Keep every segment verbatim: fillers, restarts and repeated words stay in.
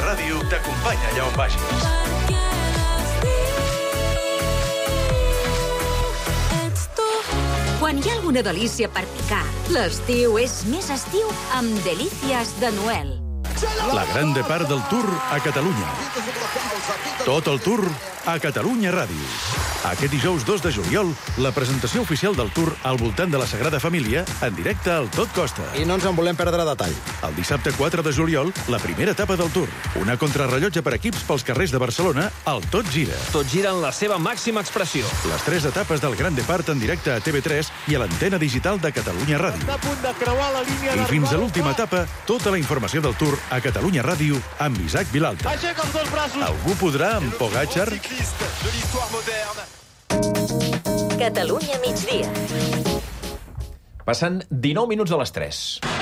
Catalunya Ràdio t'acompanya allà on vagis. Quan hi ha alguna delícia per picar, l'estiu és més estiu amb Delícies de Noel. La gran depart del Tour a Catalunya. Tot el Tour a Catalunya Ràdio. Aquest dijous dos de juliol, la presentació oficial del Tour al voltant de la Sagrada Família en directe al Tot Costa. I no ens en volem perdre detall. El dissabte quatre de juliol, la primera etapa del Tour. Una contrarrellotge per equips pels carrers de Barcelona, al Tot Gira. Tot gira en la seva màxima expressió. Les tres etapes del Gran Depart en directe a T V tres i a l'antena digital de Catalunya Ràdio. Està a punt de creuar la línia I fins a l'última etapa, tota la informació del Tour a Catalunya Ràdio amb Isaac Vilalta. Aixeca els dos braços. Algú podrà amb Pogačar? Catalunya migdia. Passen dinou minuts de les tres.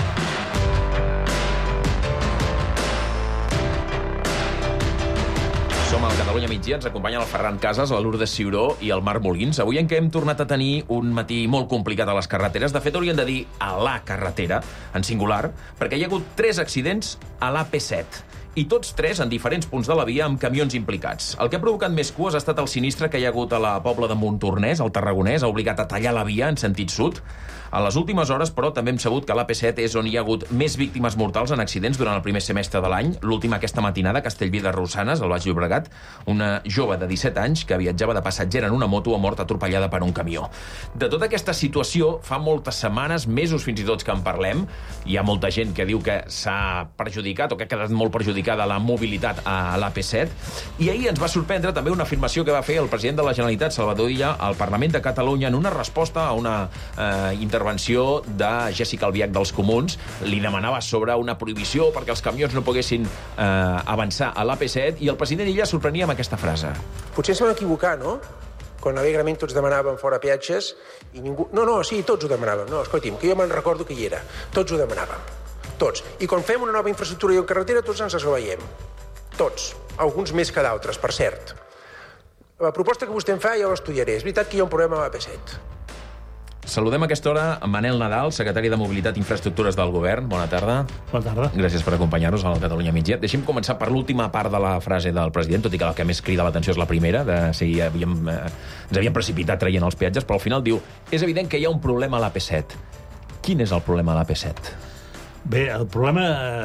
Som al Catalunya migdia, ens acompanyen el Ferran Casas, la Lourdes Ciuró i el Marc Molins. Avui en què hem tornat a tenir un matí molt complicat a les carreteres. De fet, hauríem de dir a la carretera, en singular, perquè hi ha hagut tres accidents a l'A P set. I tots tres en diferents punts de la via amb camions implicats. El que ha provocat més cues ha estat el sinistre que hi ha hagut a la Pobla de Montornès, al Tarragonès, ha obligat a tallar la via en sentit sud. A les últimes hores, però, també hem sabut que l'A P set és on hi ha hagut més víctimes mortals en accidents durant el primer semestre de l'any. L'última aquesta matinada a Castellví de Rosanes, al Baix Llobregat, una jove de disset anys que viatjava de passatgera en una moto ha mort atropellada per un camió. De tota aquesta situació, fa moltes setmanes, mesos fins i tot que en parlem. Hi ha molta gent que diu que s'ha perjudicat o que ha quedat molt perjudicada la mobilitat a l'A P set. I ahir ens va sorprendre també una afirmació que va fer el president de la Generalitat, Salvador Illa, al Parlament de Catalunya en una resposta a una eh, intervenció de Jessica Albiach dels Comuns. Li demanava sobre una prohibició perquè els camions no poguessin eh, avançar a l'A P set i el president Illa sorprenia amb aquesta frase. Potser ens vam equivocar, no? Quan alegrement tots demanàvem fora peatges i ningú... No, no, sí, tots ho demanàvem. No, escolti'm, que jo me'n recordo que hi era. Tots ho demanàvem. Tots. I quan fem una nova infraestructura i en carretera, tots ens assoveiem. Tots. Alguns més que d'altres, per cert. La proposta que vostè em fa ja l'estudiaré. És veritat que hi ha un problema a l'A P set. Saludem a aquesta hora a Manel Nadal, secretari de Mobilitat i Infraestructures del Govern. Bona tarda. Bona tarda. Gràcies per acompanyar-nos al Catalunya migdia. Deixem començar per l'última part de la frase del president, tot i que la que més crida l'atenció és la primera, de si havíem, eh, ens havíem precipitat traient els peatges, però al final diu és evident que hi ha un problema a l'A P set. Quin és el problema a l'A P set? Bé, el problema...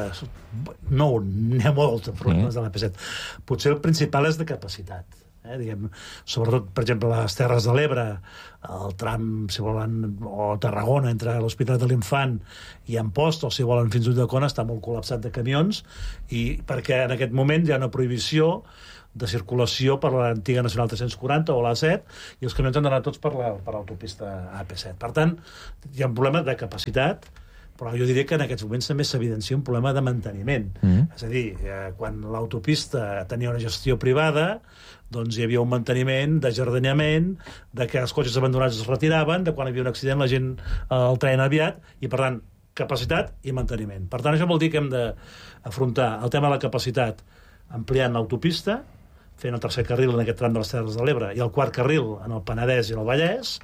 No, n'hi ha molts de problemes mm. de l'A P set. Potser el principal és de capacitat. Eh, diguem, sobretot, per exemple, les Terres de l'Ebre, el tram, si volen, o Tarragona, entre l'Hospital de l'Infant i Amposta, o si volen fins a Ulldecona, està molt col·lapsat de camions, i perquè en aquest moment hi ha una prohibició de circulació per l'antiga Nacional tres-cents quaranta o l'A set, i els camions han d'anar tots per l'autopista la, A P set. Per tant, hi ha un problema de capacitat, però jo diria que en aquests moments també s'evidencia un problema de manteniment. Mm. És a dir, eh, quan l'autopista tenia una gestió privada, doncs hi havia un manteniment d'ajardinament, de que els cotxes abandonats es retiraven, de quan hi havia un accident la gent eh, el treien aviat, i per tant, capacitat i manteniment. Per tant, això vol dir que hem d'afrontar el tema de la capacitat ampliant l'autopista, fent el tercer carril en aquest tram de les Terres de l'Ebre i el quart carril en el Penedès i el Vallès,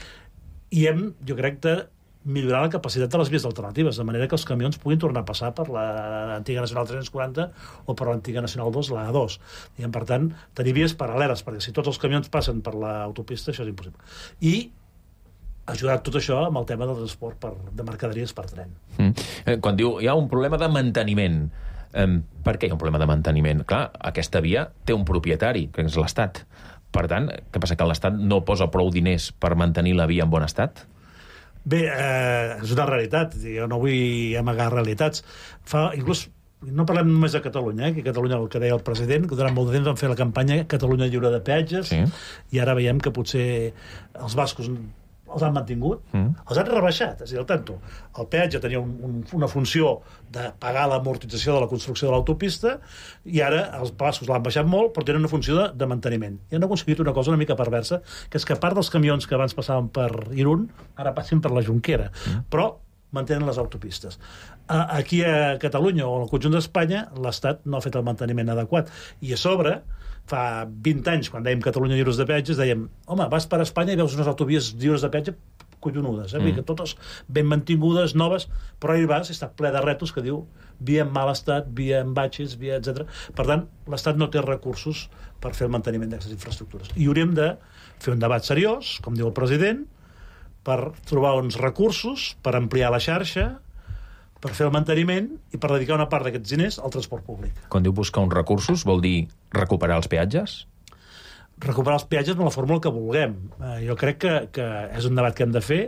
i hem, jo crec, de millorar la capacitat de les vies alternatives, de manera que els camions puguin tornar a passar per l'antiga Nacional tres-cents quaranta o per l'antiga Nacional dos, la A dos. I, per tant, tenir vies paral·leles, perquè si tots els camions passen per l'autopista, això és impossible. I ajudar tot això amb el tema del transport per, de mercaderies per tren. Mm. Quan diu hi ha un problema de manteniment, um, per què hi ha un problema de manteniment? Clar, aquesta via té un propietari, que és l'Estat. Per tant, què passa, que l'Estat no posa prou diners per mantenir la via en bon estat? Bé, eh, és una realitat. Jo no vull amagar realitats. Fa, inclús, no parlem només de Catalunya, eh? que Catalunya, el que deia el president, que durant molt de temps van fer la campanya Catalunya lliure de peatges, sí. I ara veiem que potser els bascos els han mantingut, mm. els han rebaixat, és a dir, el tanto. El peatge tenia un, un, una funció de pagar l'amortització de la construcció de l'autopista i ara els bascos l'han baixat molt, però tenen una funció de, de manteniment. I han aconseguit una cosa una mica perversa, que és que a part dels camions que abans passaven per Irún, ara passin per la Jonquera, mm. però mantenen les autopistes. Aquí a Catalunya o al conjunt d'Espanya l'Estat no ha fet el manteniment adequat. I a sobre, fa vint anys, quan dèiem Catalunya lliures de peatges, dèiem, home, vas per Espanya i veus unes autovies lliures de peatge collonudes, eh? Mm. que totes ben mantingudes, noves, però ahir vas, està ple de retos que diu via en mal estat, via en batxes, via etcètera. Per tant, l'Estat no té recursos per fer el manteniment d'aquestes infraestructures. I hauríem de fer un debat seriós, com diu el president, per trobar uns recursos, per ampliar la xarxa, per fer el manteniment i per dedicar una part d'aquests diners al transport públic. Quan diu buscar uns recursos, vol dir recuperar els peatges? Recuperar els peatges amb la fórmula que vulguem. Eh, jo crec que, que és un debat que hem de fer,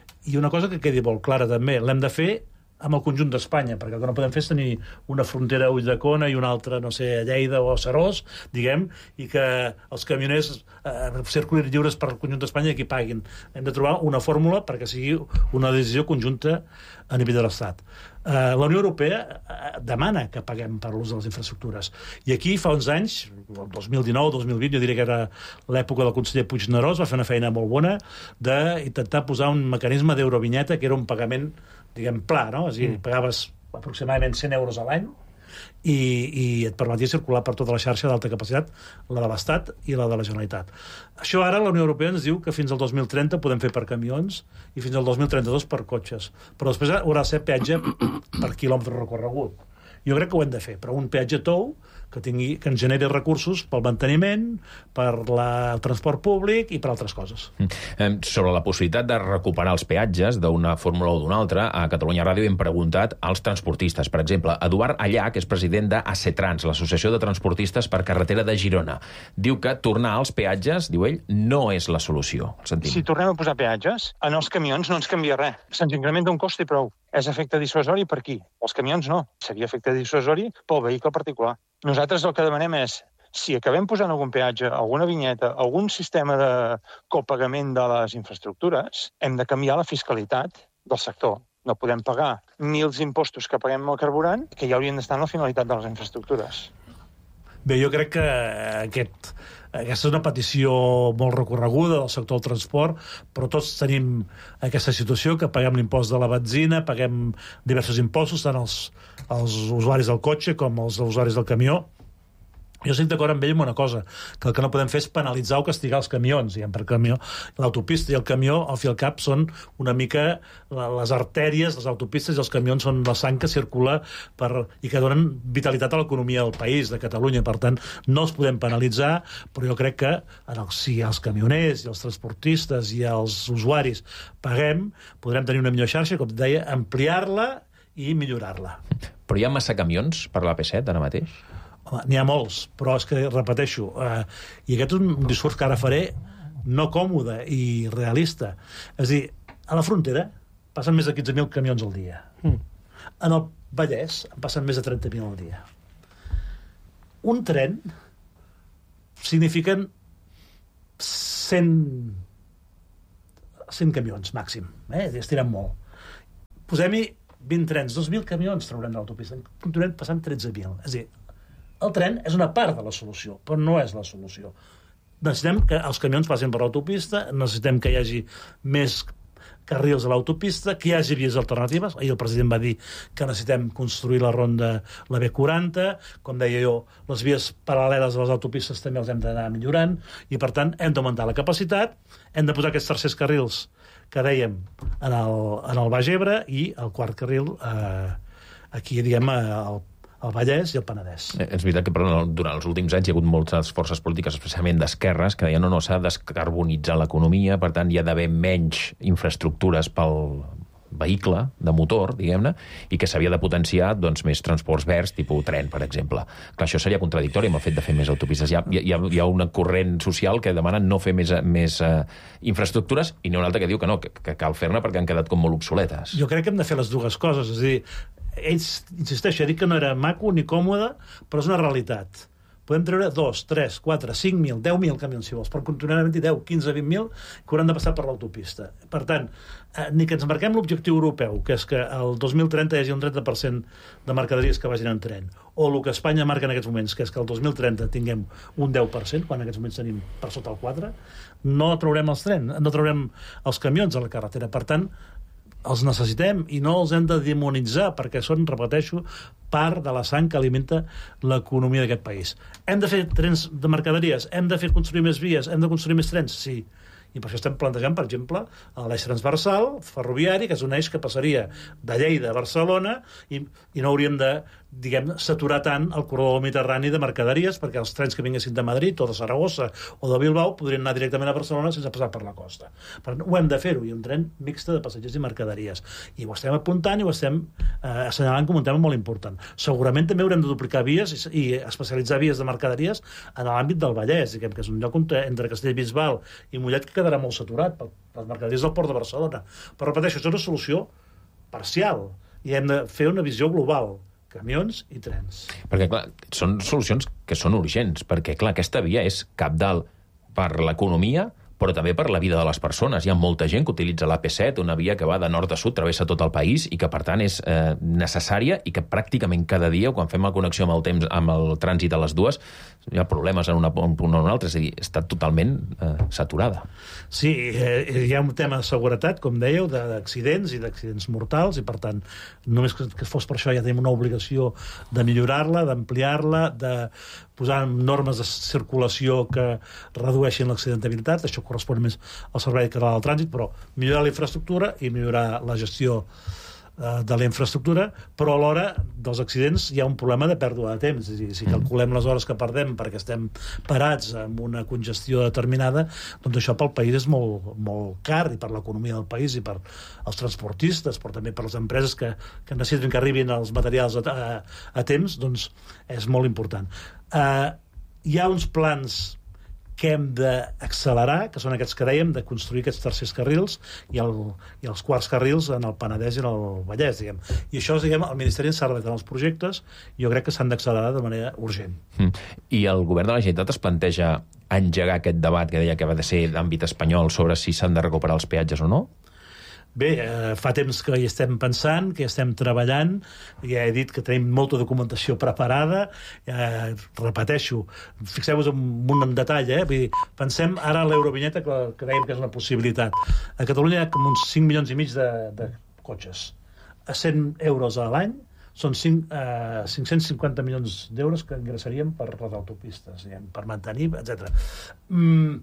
i una cosa que quedi molt clara també, l'hem de fer amb el conjunt d'Espanya, perquè el que no podem fer és tenir una frontera a Ulldecona i una altra, no sé, a Lleida o a Serós, diguem, i que els camioners eh, circulin lliures per el conjunt d'Espanya i aquí paguin. Hem de trobar una fórmula perquè sigui una decisió conjunta a nivell de l'Estat. Eh, la Unió Europea eh, demana que paguem per l'ús de les infraestructures. I aquí fa uns anys, el dos mil dinou, dos mil vint, jo diria que era l'època del conseller Puignerós, va fer una feina molt bona d'intentar posar un mecanisme d'eurovinyeta, que era un pagament, diguem, pla, no? És a dir, mm. pagaves aproximadament cent euros a l'any i, i et permetia circular per tota la xarxa d'alta capacitat, la de l'Estat i la de la Generalitat. Això ara la Unió Europea ens diu que fins al dos mil trenta podem fer per camions i fins al dos mil trenta-dos per cotxes. Però després haurà de ser peatge per quilòmetre recorregut. Jo crec que ho hem de fer, però un peatge tou que, tingui, que ens generi recursos pel manteniment, per la, el transport públic i per altres coses. Mm. Sobre la possibilitat de recuperar els peatges d'una fórmula o d'una altra, a Catalunya Ràdio hem preguntat als transportistes. Per exemple, Eduard Allà, que és president d'Acetrans, l'Associació de Transportistes per Carretera de Girona, diu que tornar als peatges, diu ell, no és la solució. Sentim. Si tornem a posar peatges, en els camions no ens canvia res. Se'ns incrementa un cost i prou. És efecte dissuasori per qui? Els camions no. Seria efecte dissuasori pel vehicle particular. Nosaltres el que demanem és, si acabem posant algun peatge, alguna vinyeta, algun sistema de copagament de les infraestructures, hem de canviar la fiscalitat del sector. No podem pagar mils impostos que paguem al carburant, que ja haurien d'estar en la finalitat de les infraestructures. Bé, jo crec que aquest, aquesta és una petició molt recorreguda del sector del transport, però tots tenim aquesta situació que paguem l'impost de la benzina, paguem diversos impostos, tant els, els usuaris del cotxe com els usuaris del camió. Jo estic d'acord amb ell amb una cosa, que el que no podem fer és penalitzar o castigar els camions, diguem, per camió. L'autopista i el camió, al fi i al cap, són una mica les artèries, les autopistes i els camions són la sang que circula per, i que donen vitalitat a l'economia del país, de Catalunya. Per tant, no els podem penalitzar, però jo crec que en el, si els camioners i els transportistes i els usuaris paguem, podrem tenir una millor xarxa, com deia, ampliar-la i millorar-la. Però hi ha massa camions per l'A P set ara mateix? Home, n'hi ha molts, però és que, repeteixo, eh, i aquest és un discurs que ara faré no còmode i realista. És a dir, a la frontera passen més de quinze mil camions al dia. Mm. En el Vallès en passen més de trenta mil al dia. Un tren signifiquen cent, cent camions, màxim. Eh? Estiren molt. Posem-hi vint trens, dos mil camions traurem de l'autopista. Continuem passant tretze mil. És a dir, el tren és una part de la solució, però no és la solució. Necessitem que els camions passin per l'autopista, necessitem que hi hagi més carrils a l'autopista, que hi hagi vies alternatives. Ahir el president va dir que necessitem construir la ronda, la B quaranta, com deia jo, les vies paral·leles a les autopistes també els hem d'anar millorant, i per tant hem d'augmentar la capacitat, hem de posar aquests tercers carrils que dèiem en el, en el Baix Ebre i el quart carril eh, aquí, diguem, al el Vallès i el Penedès. Eh, és veritat que però, durant els últims anys hi ha hagut moltes forces polítiques, especialment d'esquerres, que deien no, no, s'ha de descarbonitzar l'economia, per tant hi ha d'haver menys infraestructures pel vehicle de motor, diguem-ne, i que s'havia de potenciar doncs, més transports verds, tipus tren, per exemple. Clar, això seria contradictori amb el fet de fer més autopistes. Hi ha, hi ha, hi ha un corrent social que demana no fer més, més uh, infraestructures, i n'hi ha un altre que diu que no, que, que cal fer-ne perquè han quedat com molt obsoletes. Jo crec que hem de fer les dues coses, és a dir, ells, insisteixo, ha dit que no era maco ni còmode, però és una realitat. Podem treure dos, tres, quatre, cinc mil, deu mil camions, si vols, per continuar havent-hi deu, quinze, vint mil que hauran de passar per l'autopista. Per tant, eh, ni que ens marquem l'objectiu europeu, que és que el dos mil trenta hi hagi un trenta per cent de mercaderies que vagin en tren, o el que Espanya marca en aquests moments, que és que el dos mil trenta tinguem un deu per cent, quan en aquests moments tenim per sota el quatre, no traurem els trens, no traurem els camions a la carretera. Per tant, els necessitem i no els hem de demonitzar perquè són, repeteixo, part de la sang que alimenta l'economia d'aquest país. Hem de fer trens de mercaderies, hem de fer construir més vies, hem de construir més trens, sí. I per això estem plantejant, per exemple, l'eix transversal ferroviari, que és un eix que passaria de Lleida a Barcelona i, i no hauríem de, diguem, saturar tant el corredor mediterrani de mercaderies, perquè els trens que vinguessin de Madrid o de Saragossa o de Bilbao podrien anar directament a Barcelona sense passar per la costa. Però ho hem de fer-ho, i un tren mixte de passatgers i mercaderies. I ho estem apuntant i ho estem eh, assenyalant com un tema molt important. Segurament també haurem de duplicar vies i, i especialitzar vies de mercaderies en l'àmbit del Vallès, diguem, que és un lloc on, entre Castellbisbal i Mollet que quedarà molt saturat per les mercaderies del port de Barcelona. Però repeteixo, això és una solució parcial i hem de fer una visió global, camions i trens. Perquè, clar, són solucions que són urgents, perquè, clar, aquesta via és cabdal per l'economia, però també per la vida de les persones. Hi ha molta gent que utilitza l'A P set, una via que va de nord a sud, travessa tot el país i que, per tant, és eh, necessària i que pràcticament cada dia, quan fem la connexió amb el temps, amb el trànsit a les dues, hi ha problemes en una, un punt o un altre, és a dir, està totalment eh, saturada. Sí, eh, hi ha un tema de seguretat, com dèieu, d'accidents i d'accidents mortals, i, per tant, només que, que fos per això ja tenim una obligació de millorar-la, d'ampliar-la, de posar normes de circulació que redueixin l'accidentabilitat. Això correspon més al Servei Català del Trànsit, però millorar la infraestructura i millorar la gestió eh, de la infraestructura, però a l'hora dels accidents hi ha un problema de pèrdua de temps. És a dir, si calculem les hores que perdem perquè estem parats amb una congestió determinada, doncs això pel país és molt, molt car, i per l'economia del país i per als transportistes, però també per les empreses que, que necessiten que arribin els materials a, a, a temps, doncs és molt important. Uh, hi ha uns plans que hem d'accelerar, que són aquests que dèiem, de construir aquests tercers carrils i, el, i els quarts carrils en el Penedès i en el Vallès, diguem. I això, diguem, el Ministeri s'ha de els projectes, i jo crec que s'han d'accelerar de manera urgent. Mm. I el govern de la Generalitat es planteja engegar aquest debat que deia que va de ser d'àmbit espanyol sobre si s'han de recuperar els peatges o no? Bé, eh, fa temps que hi estem pensant, que hi estem treballant, ja he dit que tenim molta documentació preparada, eh, repeteixo, fixeu-vos en un detall, eh? Vull dir, pensem ara en l'eurovinyeta, que, que dèiem que és una possibilitat. A Catalunya hi ha com uns cinc milions i mig de, de cotxes. A cent euros a l'any són cinc, eh, cinc-cents cinquanta milions d'euros que ingressaríem per les autopistes, diguem, per mantenir, etcètera. Mm,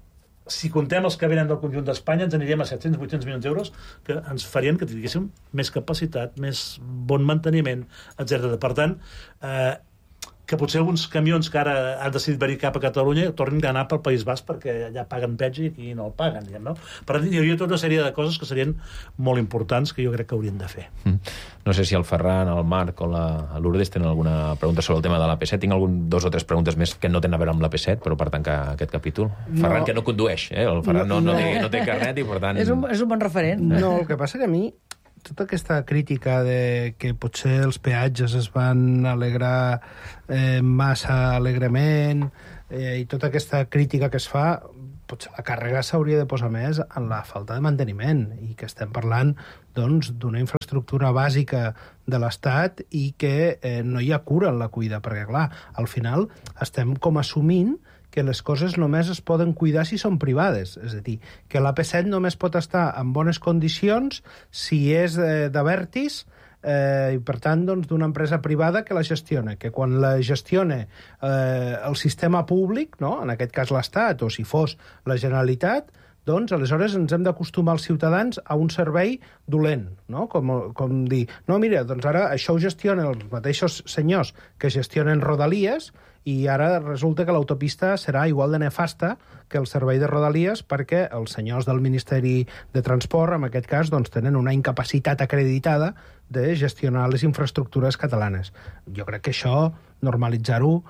si contem els que venen del conjunt d'Espanya, ens aniríem a set-cents vuit-cents milions d'euros, que ens farien que tinguéssim més capacitat, més bon manteniment, etcètera. Per tant, eh, que potser alguns camions que ara han decidit venir cap a Catalunya tornin a anar pel País Basc perquè allà paguen peatge i aquí no el paguen, diguem, no? Per tant, hi hauria tota una sèrie de coses que serien molt importants que jo crec que haurien de fer. Mm. No sé si el Ferran, el Marc o la Lourdes tenen alguna pregunta sobre el tema de l'A P set. Tinc algun, dos o tres preguntes més que no tenen a veure amb l'A P set, però per tancar aquest capítol. No. Ferran, que no condueix, eh? El Ferran no, no, no, no, té, no té carnet i, per tant... És un, és un bon referent. No, el que passa que a mi tota aquesta crítica de que potser els peatges es van alegrar eh, massa alegrement eh, i tota aquesta crítica que es fa, potser la càrrega s'hauria de posar més en la falta de manteniment, i que estem parlant doncs d'una infraestructura bàsica de l'Estat i que eh, no hi ha cura en la cuida, perquè clar, al final estem com assumint que les coses només es poden cuidar si són privades. És a dir, que l'A P set només pot estar en bones condicions si és eh, d'Abertis eh, i, per tant, doncs, d'una empresa privada que la gestiona. Que quan la gestiona eh, el sistema públic, no? En aquest cas l'Estat, o si fos la Generalitat, doncs aleshores ens hem d'acostumar els ciutadans a un servei dolent, no? Com, com dir, no, mira, doncs ara això ho gestionen els mateixos senyors que gestionen Rodalies, i ara resulta que l'autopista serà igual de nefasta que el servei de Rodalies perquè els senyors del Ministeri de Transport, en aquest cas, doncs, tenen una incapacitat acreditada de gestionar les infraestructures catalanes. Jo crec que això, normalitzar-ho,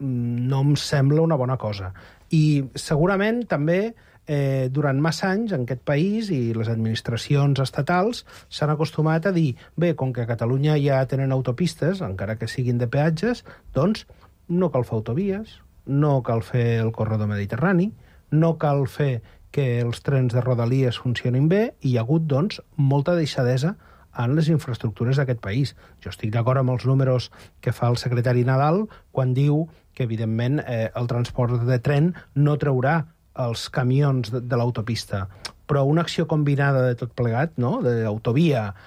no em sembla una bona cosa. I segurament també eh, durant massa anys en aquest país i les administracions estatals s'han acostumat a dir, bé, com que a Catalunya ja tenen autopistes, encara que siguin de peatges, doncs no cal fer autovies, no cal fer el corredor mediterrani, no cal fer que els trens de Rodalies funcionin bé, i hi ha hagut, doncs, molta deixadesa en les infraestructures d'aquest país. Jo estic d'acord amb els números que fa el secretari Nadal quan diu que, evidentment, eh, el transport de tren no traurà els camions de, de l'autopista, però una acció combinada de tot plegat, no?, d'autovia,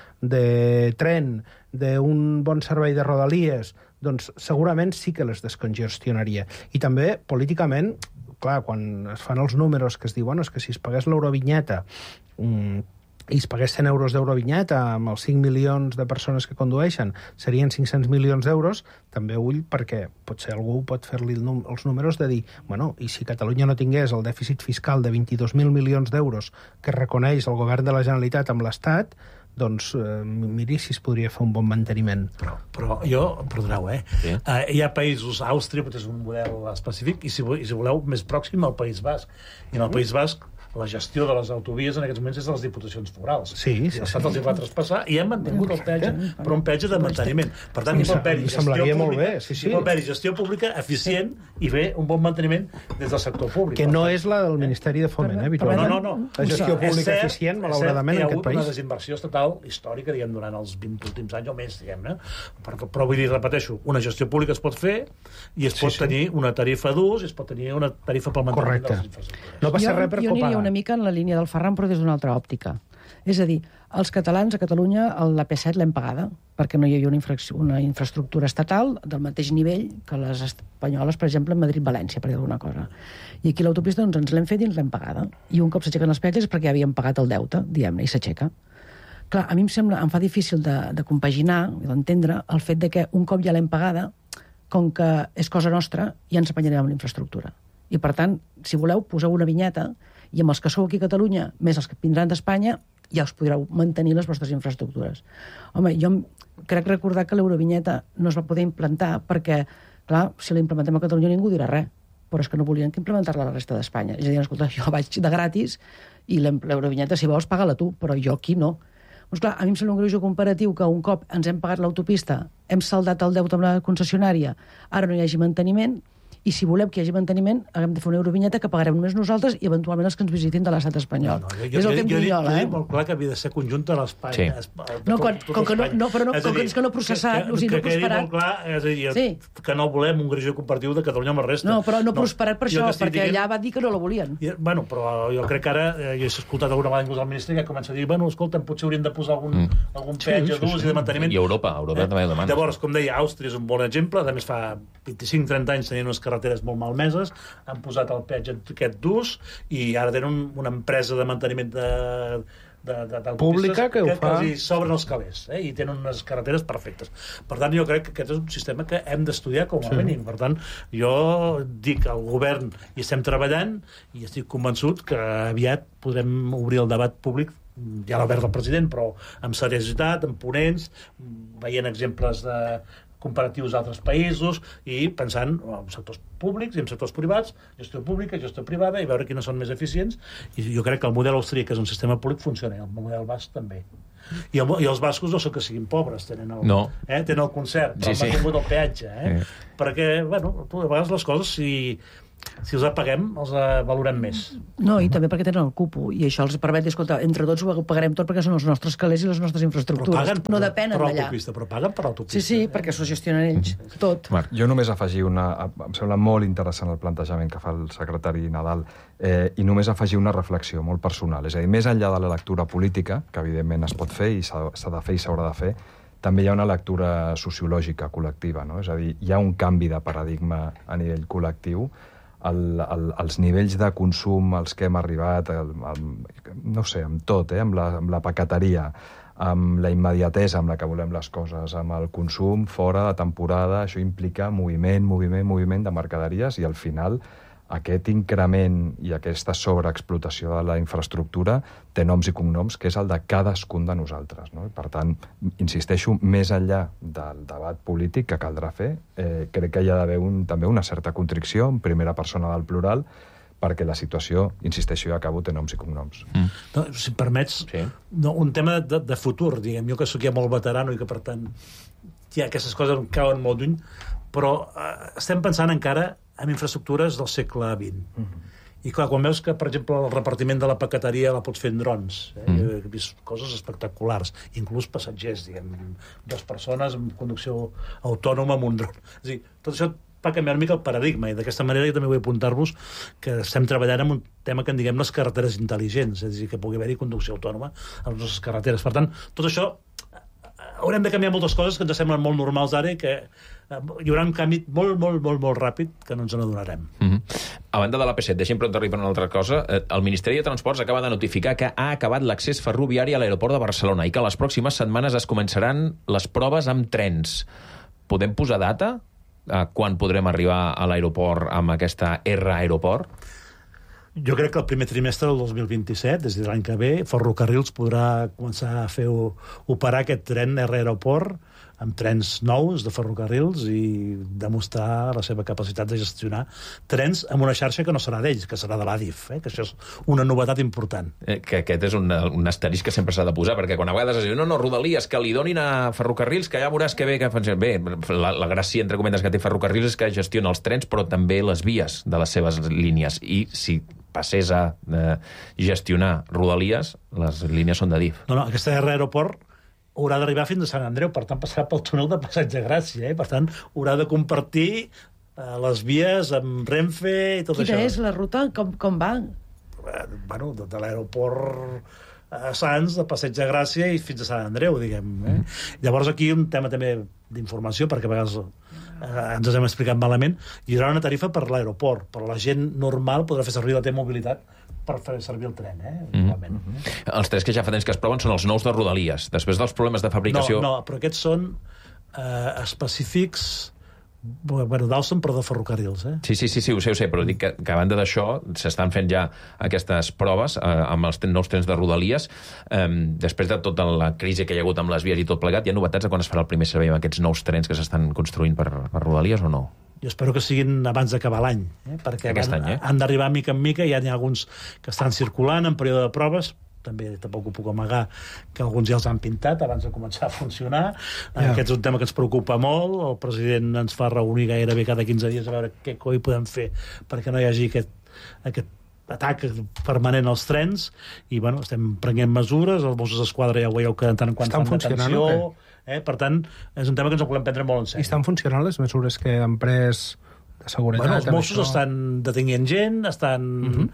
de tren, d'un bon servei de Rodalies, doncs segurament sí que les descongestionaria. I també, políticament, clar, quan es fan els números que es diu, bueno, és que si es pagués l'eurovinyeta mm, i es pagués cent euros d'eurovinyeta amb els cinc milions de persones que condueixen, serien cinc-cents milions d'euros, també ull, perquè potser algú pot fer-li el num- els números de dir, bueno, i si Catalunya no tingués el dèficit fiscal de vint-i-dos mil milions d'euros que reconeix el govern de la Generalitat amb l'Estat, doncs eh, miri si es podria fer un bon manteniment. Però, però jo, perdoneu, eh? Sí. Uh, hi ha països, Àustria, potser és un model específic, i si, vo- i si voleu, més pròxim al País Basc. I en el País Basc la gestió de les autovies en aquests moments és de les diputacions forals. Sí, sí, I l'Estat sí. els hi va traspassar i hem mantingut el peatge, però un peatge de manteniment. Per tant, Em hi pot haver-hi em gestió semblaria molt pública, bé, sí, sí. hi pot haver-hi gestió pública eficient i bé un bon manteniment des del sector públic. Que no és la del Ministeri de Foment, eh, No, habitualment. no, no. La gestió És pública cert- eficient, és malauradament, cert en que aquest hi ha hagut una país. desinversió estatal històrica, diguem, durant els vint últims anys o més, diguem-ne. Però, però vull dir, repeteixo, una gestió pública es pot fer i es pot Sí, sí. tenir una tarifa d'ús i es pot tenir una tarifa pel manteniment Correcte. de les infraestructures. No passa jo, res per jo aniria copagar. una mica en la línia del Ferran, però des d'una altra òptica. És a dir, els catalans a Catalunya la P set l'hem pagada perquè no hi havia una, infracció, una infraestructura estatal del mateix nivell que les espanyoles, per exemple, en Madrid-València, per dir alguna cosa. I aquí l'autopista doncs, ens l'hem fet i ens l'hem pagada. I un cop s'aixequen els peatges és perquè ja havíem pagat el deute, diguem-ne, i s'aixeca. Clar, a mi em sembla, em fa difícil de, de compaginar, d'entendre, el fet de que un cop ja l'hem pagada, com que és cosa nostra, ja ens apanyarem amb l'infraestructura. I, per tant, si voleu, poseu una vinyeta i amb els que sou aquí a Catalunya, més els que vindran d'Espanya, ja us podreu mantenir les vostres infraestructures. Home, jo crec recordar que l'eurovinyeta no es va poder implantar perquè, clar, si la implementem a Catalunya ningú dirà res, però és que no volien que implementar-la a la resta d'Espanya. És a dir, escolta, jo vaig de gratis i l'eurovinyeta, si vols, paga-la tu, però jo aquí no. Doncs clar, a mi em sembla un greuge comparatiu que un cop ens hem pagat l'autopista, hem saldat el deute amb la concessionària, ara no hi hagi manteniment, i si volem que hi hagi manteniment, haguem de fer una eurovinyeta que pagarem només nosaltres i eventualment els que ens visitin de l'estat espanyol. No, no, jo, és el que em jo, jo, grinyola, jo eh? dic molt clar que havia de ser conjunta a l'Espanya. Sí. No, quan- com que no- no, però no- com que és que no processat, que, o sigui, no que quedi prosperat. molt clar, és a dir, Sí. que no volem un greuge comparatiu de Catalunya amb la resta. No, però no prosperat per Jo això, que estic perquè dient- allà va dir que no la volien. I, bueno, però jo crec que ara, eh, jo he escoltat alguna vegada inclús al ministre que comença a dir, bueno, escolta, potser hauríem de posar algun, mm. algun peatge sí, d'ús sí, sí. i de manteniment. I Europa, Europa també ho demana. Llavors, com deia, Àustria és un bon exemple, a més fa vint-i-cinc trenta anys tenien unes carreteres molt malmeses, han posat el peatge aquest d'ús i ara tenen una empresa de manteniment de, de, de, d'autopistes Pública que ho que, fa. que els hi sobren els calés, eh? I tenen unes carreteres perfectes. Per tant, jo crec que aquest és un sistema que hem d'estudiar com a sí. mínim. Per tant, jo dic al govern i estem treballant i estic convençut que aviat podrem obrir el debat públic, ja l'ha obert el president, però amb seriositat, amb ponents, veient exemples de comparatius a altres països i pensant en sectors públics i en sectors privats, gestió pública, gestió privada, i veure quines són més eficients. I jo crec que el model austríac, que és un sistema públic, funciona, i el model basc també. I, el, i els bascos no són que siguin pobres, tenen el, no. eh, tenen el concert, sí, el sí. mantingut el peatge, eh? Sí. Perquè, bueno, tu, a vegades les coses, si, si els apaguem, els uh, valorem més. No, i també perquè tenen el cupo, i això els permet dir, escolta, entre tots ho pagarem tot perquè són els nostres calés i les nostres infraestructures. Però paguen per, no depenen per d'allà. l'autopista, però paguen per l'autopista. Sí, sí, perquè s'ho gestionen ells, tot. Marc, jo només afegir una... Em sembla molt interessant el plantejament que fa el secretari Nadal eh, i només afegir una reflexió molt personal. És a dir, més enllà de la lectura política, que evidentment es pot fer i s'ha de fer i s'haurà de fer, també hi ha una lectura sociològica col·lectiva, no? És a dir, hi ha un canvi de paradigma a nivell col·lectiu. El, el, els nivells de consum als que hem arribat, el, el, no sé, amb tot, eh? amb, la, amb la paqueteria, amb la immediatesa amb la que volem les coses, amb el consum fora de temporada, això implica moviment, moviment, moviment de mercaderies i al final aquest increment i aquesta sobreexplotació de la infraestructura té noms i cognoms, que és el de cadascun de nosaltres, no? I per tant, insisteixo, més enllà del debat polític que caldrà fer, eh, crec que hi ha d'haver un, també una certa contricció en primera persona del plural, perquè la situació, insisteixo, ja acabo, té noms i cognoms. Mm. No, si em permets, sí. no, un tema de, de futur, diguem, jo que sóc ja molt veterano i que, per tant, ja aquestes coses em cauen molt lluny, però eh, estem pensant encara en infraestructures del segle vint. Mm-hmm. I clar, quan veus que, per exemple, el repartiment de la paqueteria la pots fer en drons, eh? Mm. He vist coses espectaculars, inclús passatgers, diguem, dues persones amb conducció autònoma amb un dron. És a dir, tot això va canviar una mica el paradigma, i d'aquesta manera jo també vull apuntar-vos que estem treballant en un tema que en diguem les carreteres intel·ligents, és a dir, que pugui haver-hi conducció autònoma a les nostres carreteres. Per tant, tot això haurem de canviar moltes coses que ens semblen molt normals ara i que hi haurà un canvi molt, molt, molt, molt ràpid que no ens n'adonarem. Mm-hmm. A banda de l'A P set, deixem preguntar-li per una altra cosa. El Ministeri de Transports acaba de notificar que ha acabat l'accés ferroviari a l'aeroport de Barcelona i que les pròximes setmanes es començaran les proves amb trens. Podem posar data a quan podrem arribar a l'aeroport amb aquesta R Aeroport? Jo crec que el primer trimestre del dos mil vint-i-set, des de l'any que ve, Ferrocarrils podrà començar a fer operar aquest tren R Aeroport amb trens nous de ferrocarrils i demostrar la seva capacitat de gestionar trens amb una xarxa que no serà d'ells, que serà de l'A D I F, eh? Que això és una novetat important. Eh, que aquest és un, un asterisc que sempre s'ha de posar, perquè quan a vegades es diu no, no, Rodalies, que li donin a ferrocarrils, que ja veuràs que bé que fan... Bé, la, la gràcia, entre cometes, que té ferrocarrils és que gestiona els trens, però també les vies de les seves línies. I si passés a eh, gestionar Rodalies, les línies són de D I F. No, no, aquesta R Aeroport haurà d'arribar fins a Sant Andreu, per tant passarà pel túnel de Passeig de Gràcia, eh? Per tant haurà de compartir eh, les vies amb Renfe i tot Quina això. Quina és la ruta? Com, com va? Eh, bueno, de, de l'aeroport a Sants, de Passeig de Gràcia i fins a Sant Andreu, diguem. Eh? Mm. Llavors aquí un tema també d'informació, perquè a vegades eh, ens hem explicat malament, hi haurà una tarifa per l'aeroport, però la gent normal podrà fer servir la T-mobilitat per fer servir el tren, eh? Igualment. Mm -hmm. Els trens que ja fa temps que es proven són els nous de Rodalies. Després dels problemes de fabricació... No, no, però aquests són eh, específics... Bueno, d'Alstom, però de ferrocarrils, eh? Sí, sí, sí, sí, ho sé, ho sé, però dic que, que a banda d'això s'estan fent ja aquestes proves eh, amb els nous trens de Rodalies. Eh, després de tota la crisi que hi ha hagut amb les vies i tot plegat, hi ha novetats de quan es farà el primer servei amb aquests nous trens que s'estan construint per, per Rodalies o no? Jo espero que siguin abans d'acabar l'any, eh? Perquè Aquest van, any, eh? han d'arribar mica en mica, ja n'hi ha alguns que estan circulant en període de proves, també tampoc ho puc amagar que alguns ja els han pintat abans de començar a funcionar. Yeah. Aquest és un tema que ens preocupa molt. El president ens fa reunir gairebé cada quinze dies a veure què coi podem fer perquè no hi hagi aquest, aquest atac permanent als trens i bueno, estem prenent mesures, els Mossos d'Esquadra ja ho veieu que de tant en quant estan fan detenció, o eh? Per tant, és un tema que ens ho volem prendre molt en sèrio. I estan funcionant les mesures que han pres de seguretat? Bueno, els Mossos això... estan detenint gent, estan... Uh-huh.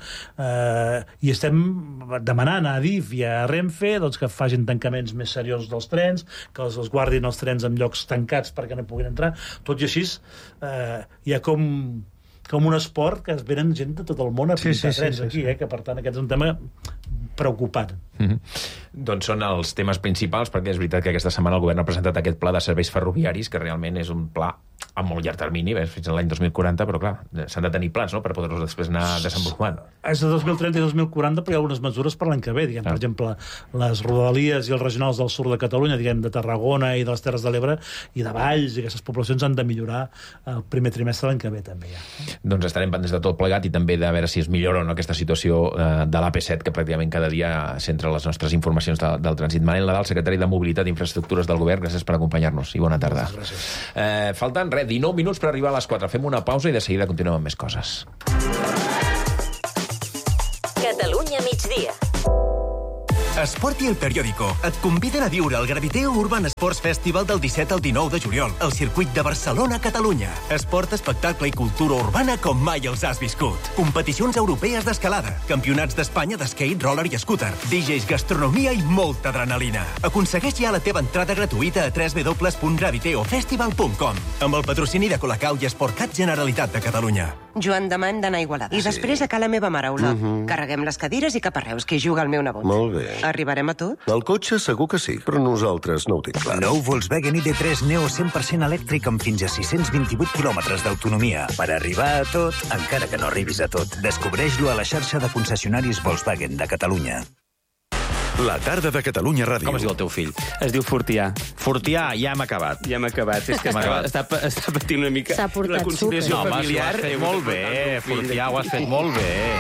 eh, i estem demanant a Adif i a Renfe doncs, que facin tancaments més seriosos dels trens, que els, els guardin els trens en llocs tancats perquè no puguin entrar. Tot i així, eh, hi ha com... com un esport que es venen gent de tot el món a pintar sí, sí, trens sí, sí, aquí, sí. Eh? Que per tant aquest és un tema preocupant. Mm-hmm. Doncs són els temes principals, perquè és veritat que aquesta setmana el govern ha presentat aquest pla de serveis ferroviaris, que realment és un pla a molt llarg termini, ves, fins a l'any dos mil quaranta, però clar, s'han de tenir plans, no?, per poder-los després anar desenvolupant. És de dos mil trenta i dos mil quaranta, però hi ha algunes mesures per l'any que ve, diguem, ah. per exemple, les Rodalies i els regionals del sud de Catalunya, diguem, de Tarragona i de les Terres de l'Ebre i de Valls, i aquestes poblacions han de millorar el primer trimestre l'any que ve, també, ja. Doncs estarem pendents de tot plegat i també de veure si es millora o no aquesta situació eh, de l'A P set, que pràcticament cada dia centra les nostres informacions de, del trànsit. Manel Nadal, secretari de Mobilitat i Infraestructures del Govern, gràcies per acompanyar-nos i bona tarda. Gràcies. Eh, falten, res, dinou minuts per arribar a les quatre. Fem una pausa i de seguida continuem amb més coses. Catalunya migdia. Esport i El Periódico et conviden a viure el Graviteo Urban Sports Festival del disset al dinou de juliol al circuit de Barcelona, Catalunya. Esport, espectacle i cultura urbana com mai els has viscut. Competicions europees d'escalada, campionats d'Espanya d'skate, roller i scooter, D Js, gastronomia i molta adrenalina. Aconsegueix ja la teva entrada gratuïta a w w w punt graviteo festival punt com amb el patrocini de Colacau i Esportcat Generalitat de Catalunya. Joan, demà hem d'anar a Igualada. I sí. després a ca la meva mare, Olot. Uh -huh. Carreguem les cadires i cap a Reus, que hi juga el meu nebot. Molt bé. Arribarem a tot? El cotxe segur que sí, però nosaltres no ho tinc clar. Nou Volkswagen I D tres Neo cent per cent elèctric amb fins a sis-cents vint-i-vuit quilòmetres d'autonomia. Per arribar a tot, encara que no arribis a tot. Descobreix-lo a la xarxa de concessionaris Volkswagen de Catalunya. La tarda de Catalunya Ràdio. Com es diu el teu fill? Es diu Fortià. Fortià, ja hem acabat. Ja hem acabat. És que està, està, està patint una mica S'ha portat la conciliació super. familiar. No, home, ho has fet molt bé, Fortià, ho has fet molt bé.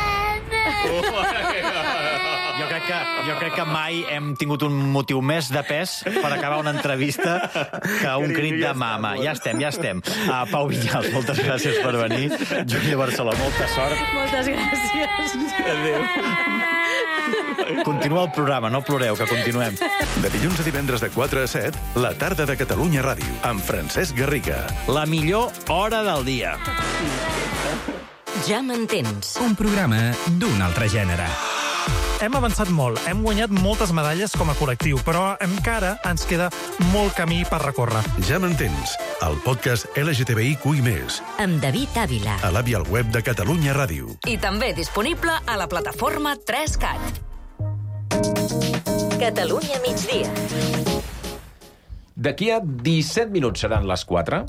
Jo crec, que, jo crec que mai hem tingut un motiu més de pes per acabar una entrevista que un crit de mama. Ja estem, ja estem. Uh, Pau Vinyals, moltes gràcies per venir. Júlia Barceló, molta sort. Moltes gràcies. Adéu. Continua el programa, no ploreu, que continuem. De dilluns a divendres de quatre a set, la tarda de Catalunya Ràdio, amb Francesc Garriga. La millor hora del dia. Ja m'entens. Un programa d'un altre gènere. Hem avançat molt, hem guanyat moltes medalles com a col·lectiu, però encara ens queda molt camí per recórrer. Ja m'entens, el podcast L G T B I Q I més, Amb David Ávila. a l'app i al web de Catalunya Ràdio. I també disponible a la plataforma tres cat. Catalunya migdia. D'aquí a disset minuts seran les quatre.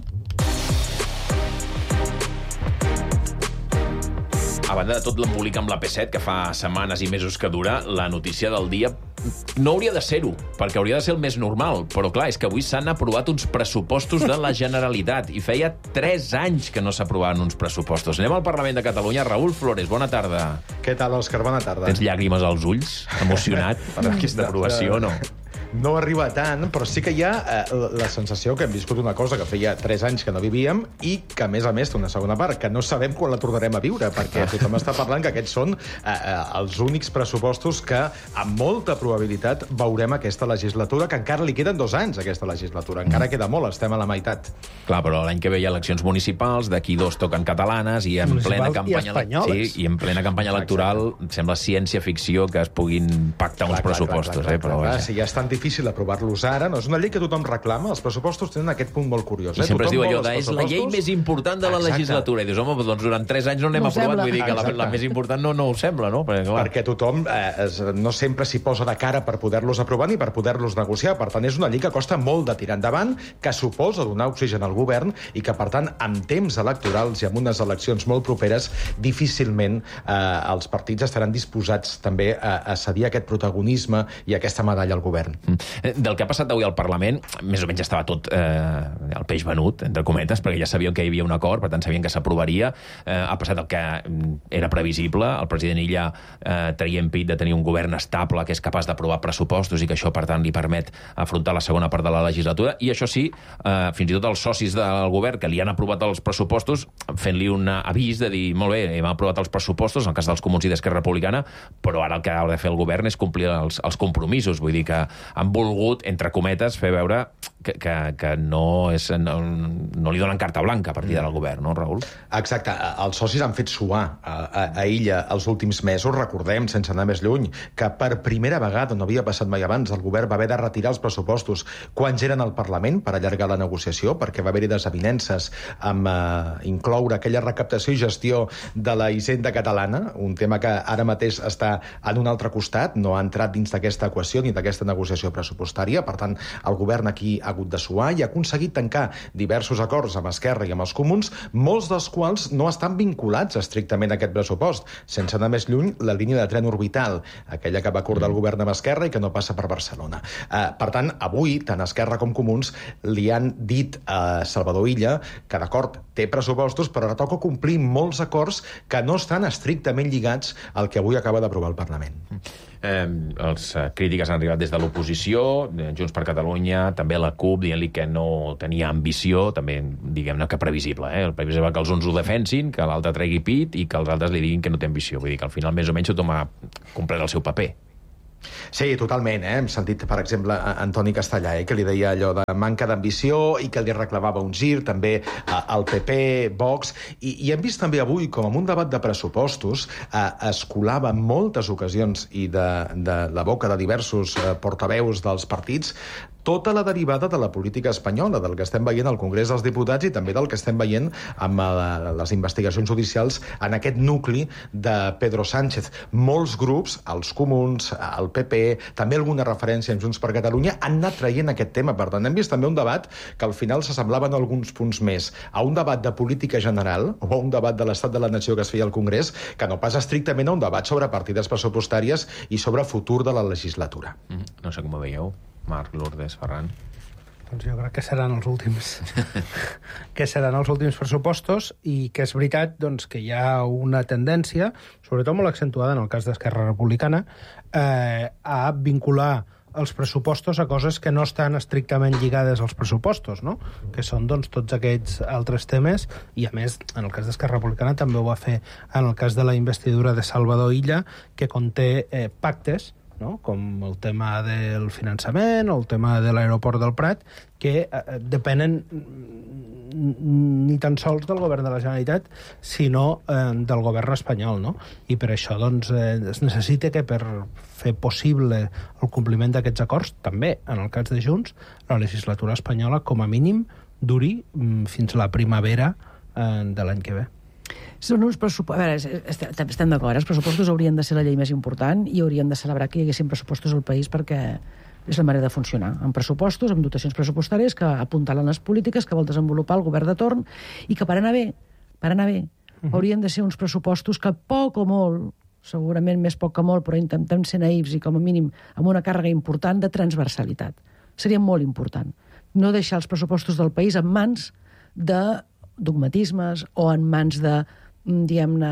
A banda de tot l'embolic amb la P set, que fa setmanes i mesos que dura, la notícia del dia no hauria de ser-ho, perquè hauria de ser el més normal. Però, clar, és que avui s'han aprovat uns pressupostos de la Generalitat i feia tres anys que no s'aprovaven uns pressupostos. Anem al Parlament de Catalunya. Raül Flores, bona tarda. Què tal, Òscar? Bona tarda. Tens llàgrimes als ulls? Emocionat per aquesta aprovació o no? No arriba tant, però sí que hi ha eh, la sensació que hem viscut una cosa que feia tres anys que no vivíem i que, a més a més, té una segona part, que no sabem quan la tornarem a viure, perquè tothom està parlant que aquests són eh, eh, els únics pressupostos que, amb molta probabilitat, veurem aquesta legislatura, que encara li queden dos anys, aquesta legislatura. Encara queda molt, estem a la meitat. Clar, però l'any que ve hi ha eleccions municipals, d'aquí dos toquen catalanes, i en plena campanya, i sí, i en plena campanya electoral sembla ciència-ficció que es puguin pactar uns pressupostos. Clar, clar, clar, eh? Però, clar, clar, si ja és tan difícil aprovar-los ara, no és una llei que tothom reclama, els pressupostos tenen aquest punt molt curiós. I Eh? sempre es Tothom diu allò vol de, els és la llei pressupostos. més important de la Exacte. legislatura. I dius, home, doncs durant tres anys no n'hem No aprovat, sembla. vull dir que la, Exacte. la més important no, no ho sembla, no? Perquè, clar, Perquè tothom eh, es, no sempre s'hi posa de cara per poder-los aprovar ni per poder-los negociar. Per tant, és una llei que costa molt de tirar endavant, que suposa donar oxigen al govern i que, per tant, amb temps electorals i amb unes eleccions molt properes, difícilment eh, els partits estaran disposats també a, a cedir aquest protagonisme i aquesta medalla al govern. del que ha passat avui al Parlament, més o menys estava tot eh, el peix venut, entre cometes, perquè ja sabien que hi havia un acord, per tant sabien que s'aprovaria. Eh, ha passat el que era previsible. El president Illa eh, traia en pit de tenir un govern estable que és capaç d'aprovar pressupostos i que això, per tant, li permet afrontar la segona part de la legislatura. I això sí, eh, fins i tot els socis del govern que li han aprovat els pressupostos, fent-li un avís de dir, molt bé, hem aprovat els pressupostos, en el cas dels Comuns i d'Esquerra Republicana, però ara el que ha de fer el govern és complir els, els compromisos. Vull dir que han volgut, entre cometes, fer veure que, que, que no, és, no, no li donen carta blanca a partir del govern, no, Raül? Exacte. Els socis han fet suar a, a, a Illa els últims mesos. Recordem, sense anar més lluny, que per primera vegada, no havia passat mai abans, el govern va haver de retirar els pressupostos quan ja eren al Parlament per allargar la negociació, perquè va haver-hi desavinences amb eh, incloure aquella recaptació i gestió de la Hisenda catalana, un tema que ara mateix està en un altre costat, no ha entrat dins d'aquesta equació ni d'aquesta negociació pressupostària. Per tant, el govern aquí ha hagut de suar i ha aconseguit tancar diversos acords amb Esquerra i amb els Comuns, molts dels quals no estan vinculats estrictament a aquest pressupost. Sense anar més lluny, la línia de tren orbital, aquella que va acordar el govern amb Esquerra i que no passa per Barcelona. Eh, per tant, avui, tant Esquerra com Comuns li han dit a Salvador Illa que, d'acord, té pressupostos, però ara toca complir molts acords que no estan estrictament lligats al que avui acaba d'aprovar el Parlament. Eh, els eh, crítiques han arribat des de l'oposició, eh, Junts per Catalunya, també la CUP, dient-li que no tenia ambició, també, diguem-ne, que previsible. Eh? El previsible que els uns ho defensin, que l'altre tregui pit i que els altres li diguin que no té ambició. Vull dir que al final, més o menys, tothom ha complert el seu paper. Sí, totalment. Eh? Hem sentit, per exemple, a Antoni Castellà, eh? que li deia allò de manca d'ambició i que li reclamava un gir, també al P P, Vox, i, i hem vist també avui com en un debat de pressupostos eh, es colava en moltes ocasions i de, de la boca de diversos eh, portaveus dels partits tota la derivada de la política espanyola, del que estem veient al Congrés dels Diputats i també del que estem veient amb la, les investigacions judicials en aquest nucli de Pedro Sánchez. Molts grups, els Comuns, el P P, també alguna referència en Junts per Catalunya, han anat traient aquest tema. Per tant, hem vist també un debat que al final s'assemblaven alguns punts més a un debat de política general o a un debat de l'estat de la nació que es feia al Congrés, que no pas estrictament a un debat sobre partides pressupostàries i sobre futur de la legislatura. Mm, no sé com ho veieu. Marc, Lourdes, Ferran. Doncs jo crec que seran els últims que seran els últims pressupostos i que és veritat doncs, que hi ha una tendència, sobretot molt accentuada en el cas d'Esquerra Republicana, eh, a vincular els pressupostos a coses que no estan estrictament lligades als pressupostos, no? Que són doncs, tots aquests altres temes, i a més, en el cas d'Esquerra Republicana també ho va fer en el cas de la investidura de Salvador Illa, que conté eh, pactes no? Com el tema del finançament o el tema de l'aeroport del Prat, que eh, depenen ni tan sols del govern de la Generalitat, sinó eh, del govern espanyol, no? I per això doncs, eh, es necessita que per fer possible el compliment d'aquests acords, també en el cas de Junts, la legislatura espanyola, com a mínim, duri mm, fins a la primavera eh, de l'any que ve. Són uns pressupostos... A veure, estem, estem d'acord, els pressupostos haurien de ser la llei més important i haurien de celebrar que hi haguessin pressupostos al país perquè és la manera de funcionar, amb pressupostos, amb dotacions pressupostàries que apuntalen les polítiques que vol desenvolupar el govern de torn i que per anar bé, per anar bé, uh-huh. haurien de ser uns pressupostos que poc o molt, segurament més poc que molt, però intentem ser naïfs i com a mínim amb una càrrega important de transversalitat. Seria molt important. No deixar els pressupostos del país en mans de dogmatismes o en mans de, diguem-ne,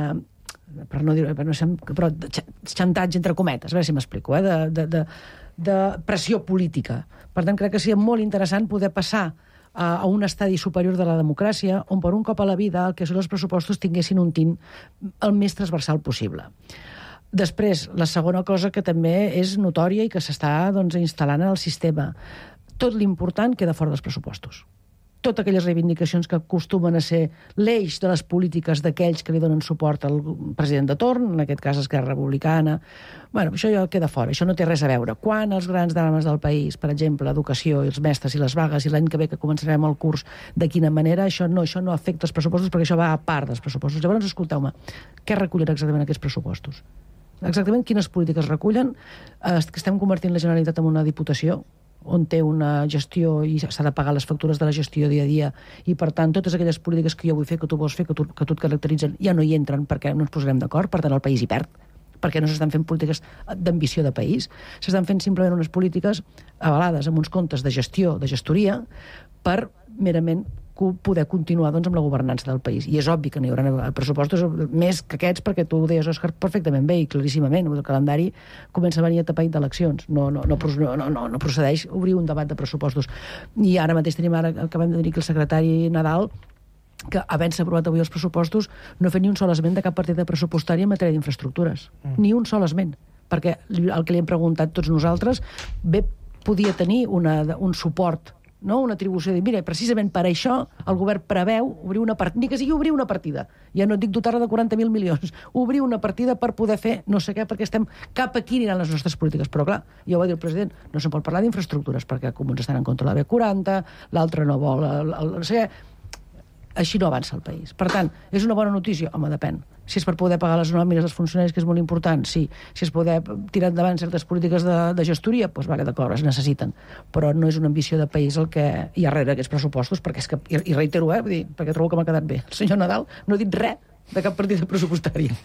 per no dir, per no ser, però xantatge entre cometes, a veure si m'explico, eh? de, de, de, de pressió política. Per tant, crec que seria molt interessant poder passar a, a un estadi superior de la democràcia on per un cop a la vida el que són els pressupostos tinguessin un tint el més transversal possible. Després, la segona cosa que també és notòria i que s'està doncs, instal·lant en el sistema, tot l'important queda fora dels pressupostos. Totes aquelles reivindicacions que acostumen a ser l'eix de les polítiques d'aquells que li donen suport al president de torn, en aquest cas Esquerra Republicana. Bueno, això ja queda fora, això no té res a veure. Quan els grans drames del país, per exemple, l'educació i els mestres i les vagues, i l'any que ve que començarem el curs, de quina manera, això no, això no afecta els pressupostos perquè això va a part dels pressupostos. Llavors, escolteu-me, què recullen exactament aquests pressupostos? Exactament quines polítiques recullen? Eh, que estem convertint la Generalitat en una diputació, on té una gestió i s'ha de pagar les factures de la gestió dia a dia i, per tant, totes aquelles polítiques que jo vull fer, que tu vols fer, que tu, que tu et caracteritzen, ja no hi entren perquè no ens posarem d'acord, per tant, el país hi perd, perquè no s'estan fent polítiques d'ambició de país, s'estan fent simplement unes polítiques avalades amb uns comptes de gestió, de gestoria, per merament poder continuar doncs, amb la governança del país. I és obvi que no hi haurà pressupostos més que aquests, perquè tu ho deies, Òscar, perfectament bé i claríssimament. El calendari comença a venir a tapar d'eleccions. No, no, no, no, no, no procedeix obrir un debat de pressupostos. I ara mateix tenim, ara acabem de dir que el secretari Nadal, que havent-se aprovat avui els pressupostos, no ha fet ni un sol esment de cap partida pressupostària en matèria d'infraestructures. Mm. Ni un sol esment. Perquè el que li hem preguntat tots nosaltres, bé, podia tenir una, un suport, no? Una atribució de dir, mira, precisament per això el govern preveu obrir una partida, ni que sigui obrir una partida, ja no et dic dotar-la de quaranta mil milions, obrir una partida per poder fer no sé què, perquè estem cap aquí aniran les nostres polítiques. Però clar, ja ho va dir el president, no se'n pot parlar d'infraestructures, perquè comuns estan en contra de la B quaranta, l'altre no vol, el, el, no sé què. Així no avança el país. Per tant, és una bona notícia? Home, depèn. Si és per poder pagar les nòmines dels funcionaris, que és molt important, sí. Si és poder tirar endavant certes polítiques de, de gestoria, doncs vale, d'acord, es necessiten. Però no és una ambició de país el que hi ha darrere d'aquests pressupostos, perquè és que, i, i reitero, eh, vull dir, perquè trobo que m'ha quedat bé. El senyor Nadal no ha dit res de cap partida pressupostària.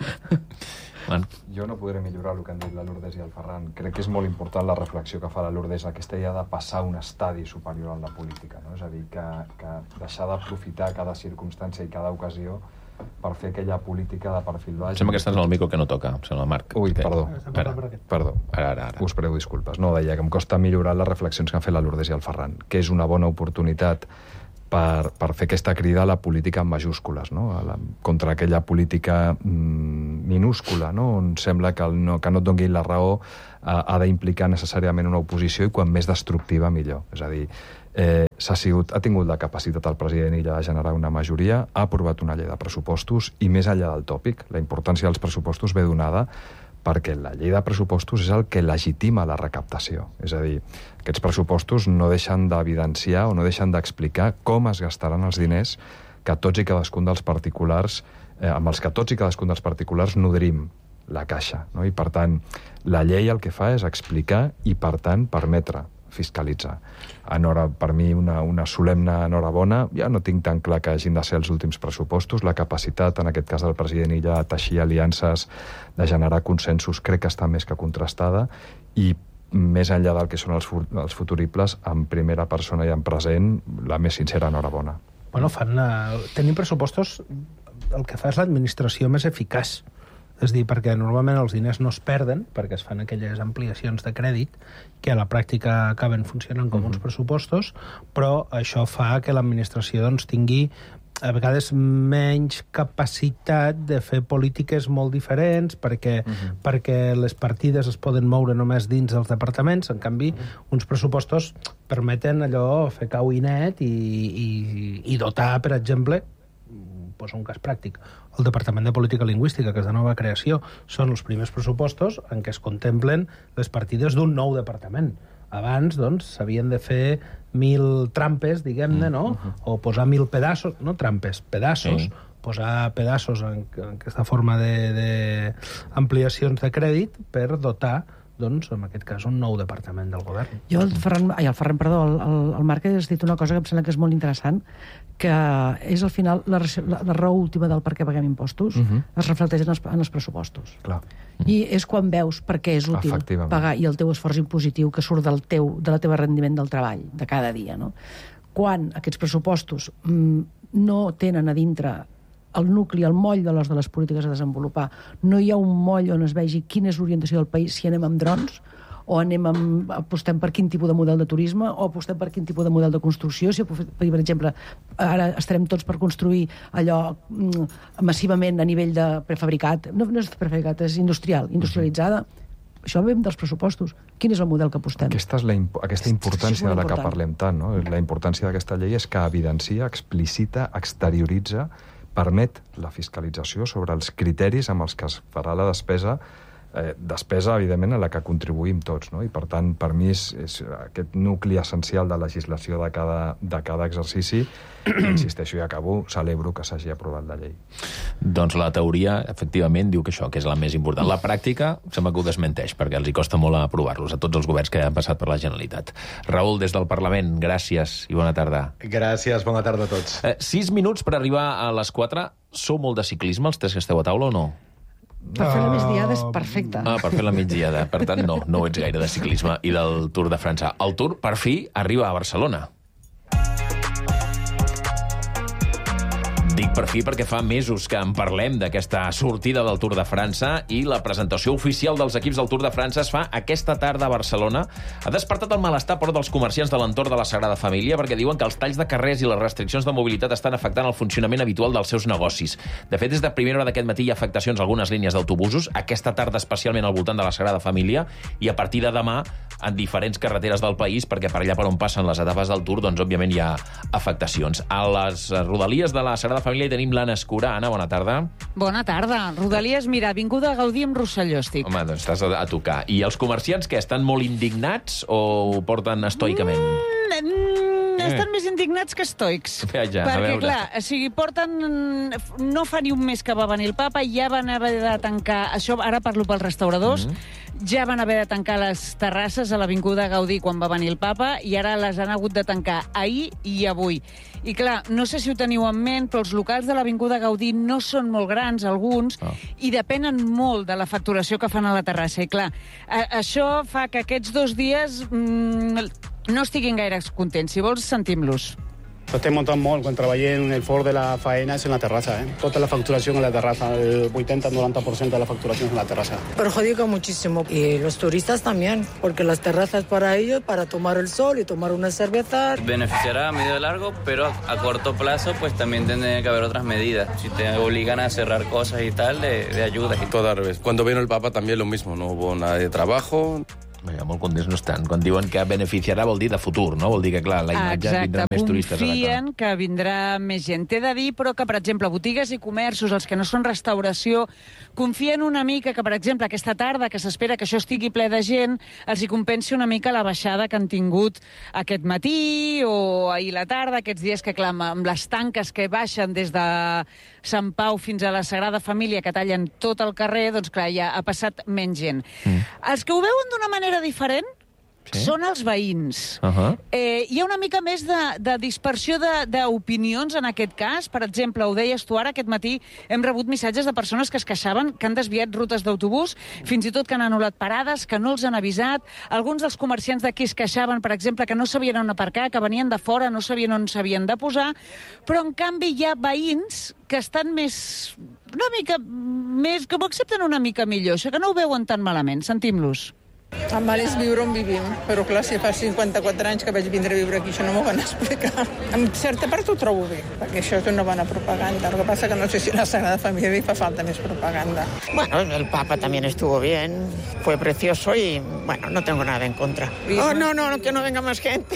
Jo no podré millorar el que han dit la Lourdes i el Ferran. Crec que és molt important la reflexió que fa la Lourdes, aquesta idea de passar un estadi superior en la política, no? És a dir, que, que deixar d'aprofitar cada circumstància i cada ocasió per fer aquella política de perfil baix. Sembla que estàs en el micro que no toca, em sembla, Marc. Ui, perdó. Espera, perdó. Ara, ara, ara. Us prego disculpes. No, deia que em costa millorar les reflexions que han fet la Lourdes i el Ferran, que és una bona oportunitat per, per fer aquesta crida a la política en majúscules, no? A la, contra aquella política mm, minúscula, no? On sembla que, el no, que no et doni la raó ha, ha d'implicar necessàriament una oposició i quan més destructiva millor. És a dir, eh, s'ha sigut, ha tingut la capacitat el president Illa de generar una majoria, ha aprovat una llei de pressupostos i més enllà del tòpic, la importància dels pressupostos ve donada perquè la llei de pressupostos és el que legitima la recaptació. És a dir, aquests pressupostos no deixen d'evidenciar o no deixen d'explicar com es gastaran els diners que tots i cadascun dels particulars, eh, amb els que tots i cadascun dels particulars nodrim la caixa, no? I, per tant, la llei el que fa és explicar i, per tant, permetre fiscalitzar. Enhora, per mi, una, una solemne enhorabona. Ja no tinc tan clar que hagin de ser els últims pressupostos. La capacitat, en aquest cas del president Illa, de teixir aliances, de generar consensos, crec que està més que contrastada i més enllà del que són els, els futuribles, en primera persona i en present, la més sincera enhorabona. Bueno, fan, uh, tenir pressupostos el que fa és l'administració més eficaç. És dir, perquè normalment els diners no es perden, perquè es fan aquelles ampliacions de crèdit que a la pràctica acaben funcionant com uns pressupostos, però això fa que l'administració doncs, tingui a vegades menys capacitat de fer polítiques molt diferents perquè, uh-huh. perquè les partides es poden moure només dins dels departaments. En canvi, uh-huh. uns pressupostos permeten allò fer cau i net i, i, i dotar, per exemple, pues un cas pràctic, el Departament de Política Lingüística, que és de nova creació, són els primers pressupostos en què es contemplen les partides d'un nou departament. Abans, doncs, s'havien de fer mil trampes, diguem-ne, no? Uh-huh. O posar mil pedaços, no trampes, pedaços, sí. Posar pedaços en, en aquesta forma d'ampliacions de, de crèdit per dotar, doncs, en aquest cas, un nou departament del govern. Jo, el Ferran, ai, el Ferran, perdó, el, el, el Marc has dit una cosa que em sembla que és molt interessant, que és, al final, la, la, la raó última del per què paguem impostos uh-huh. es reflecteix en els, en els pressupostos. Clar. I és quan veus per què és útil pagar i el teu esforç impositiu que surt del teu, de la teva rendiment del treball de cada dia, no? Quan aquests pressupostos mm, no tenen a dintre el nucli, el moll de les de les polítiques a desenvolupar, no hi ha un moll on es vegi quina és l'orientació del país, si anem amb drons, o anem amb, apostem per quin tipus de model de turisme, o apostem per quin tipus de model de construcció. Si, per exemple, ara estarem tots per construir allò mm, massivament a nivell de prefabricat, no, no és prefabricat, és industrial, industrialitzada, això ve dels pressupostos. Quin és el model que apostem? Aquesta és la imp aquesta importància de la que parlem tant, no? La importància d'aquesta llei és que evidencia, explicita, exterioritza, permet la fiscalització sobre els criteris amb els que es farà la despesa, eh, despesa, evidentment, a la que contribuïm tots, no? I, per tant, per mi és, és aquest nucli essencial de legislació de cada, de cada exercici. Insisteixo i acabo, celebro que s'hagi aprovat la llei. Doncs la teoria, efectivament, diu que això, que és la més important. La pràctica sembla que ho desmenteix, perquè els hi costa molt aprovar-los a tots els governs que han passat per la Generalitat. Raül, des del Parlament, gràcies i bona tarda. Gràcies, bona tarda a tots. Eh, sis minuts per arribar a les quatre. Sou molt de ciclisme, els tres que esteu a taula, o no? Per fer la migdiada és perfecte. Ah, per fer la migdiada. Per tant, no, no ets gaire de ciclisme i del Tour de França. El Tour, per fi, arriba a Barcelona. Dic per fi perquè fa mesos que en parlem d'aquesta sortida del Tour de França i la presentació oficial dels equips del Tour de França es fa aquesta tarda a Barcelona. Ha despertat el malestar però dels comerciants de l'entorn de la Sagrada Família perquè diuen que els talls de carrers i les restriccions de mobilitat estan afectant el funcionament habitual dels seus negocis. De fet, des de primera hora d'aquest matí hi ha afectacions a algunes línies d'autobusos, aquesta tarda especialment al voltant de la Sagrada Família i a partir de demà en diferents carreteres del país perquè per allà per on passen les etapes del Tour doncs òbviament hi ha afectacions. A les rodalies de la Sagrada Família hi tenim l'Anna Escurà. Anna, bona tarda. Bona tarda. Rodalies, mira, Avinguda Gaudí amb Rosselló estic. Home, doncs estàs a, a tocar. I els comerciants, que estan molt indignats o ho porten estoicament? Mm, mm, estan eh. més indignats que estoics. Ja, ja, perquè, clar, o sigui, porten... No fa ni un mes que va venir el papa i ja van haver de tancar... Això ara parlo pels restauradors. Mm-hmm. Ja van haver de tancar les terrasses a l'Avinguda Gaudí quan va venir el papa i ara les han hagut de tancar ahir i avui. I clar, no sé si ho teniu en ment, però els locals de l'Avinguda Gaudí no són molt grans, alguns, oh. i depenen molt de la facturació que fan a la terrassa. I clar, a, això fa que aquests dos dies mm, no estiguin gaire contents. Si vols, sentim-los. Estem muntant molt. Quan treballem el fort de la faena és en la terrassa. ¿eh? Tota la facturació en la terrassa. El ochenta noventa por ciento de la facturación en la terrassa. Perjudica muchísimo. Y los turistas también, porque las terrazas para ellos, para tomar el sol y tomar una cerveza. Beneficiará a medio y largo, pero a corto plazo pues también tiene que haber otras medidas. Si te obligan a cerrar cosas y tal, de, de ayuda. Todo al revés. Cuando vino el Papa también lo mismo. No hubo nada de trabajo. Ja, molt contents no estan. Quan diuen que beneficiarà vol dir de futur, no? Vol dir que, clar, la imatge Exacte, vindrà més turistes. confien que vindrà més gent. T'he de dir, però, que, per exemple, botigues i comerços, els que no són restauració, confien una mica que, per exemple, aquesta tarda, que s'espera que això estigui ple de gent, els hi compensi una mica la baixada que han tingut aquest matí o ahir la tarda, aquests dies que, clar, amb les tanques que baixen des de Sant Pau fins a la Sagrada Família, que tallen tot el carrer, doncs, clar, ja ha passat menys gent. Mm. Els que ho veuen d'una manera diferent sí? són els veïns. Uh -huh. eh, hi ha una mica més de, de dispersió d'opinions en aquest cas. Per exemple, ho deies tu ara, aquest matí hem rebut missatges de persones que es queixaven, que han desviat rutes d'autobús, fins i tot que han anul·lat parades, que no els han avisat. Alguns dels comerciants d'aquí es queixaven, per exemple, que no sabien on aparcar, que venien de fora, no sabien on s'havien de posar, però en canvi hi ha veïns que estan més... una mica més... que ho accepten una mica millor, això que no ho veuen tan malament. Sentim-los. El mal és viure on vivim, però clar, si fa cinquanta-quatre anys que vaig vindre a viure aquí, això no m'ho van explicar. En certa part ho trobo bé, perquè això és una bona propaganda. Lo que pasa que no sé si a la Sagrada Familia li fa falta més propaganda. Bueno, el Papa también estuvo bien, fue precioso y, bueno, no tengo nada en contra. Oh, no, no, que no venga más gente.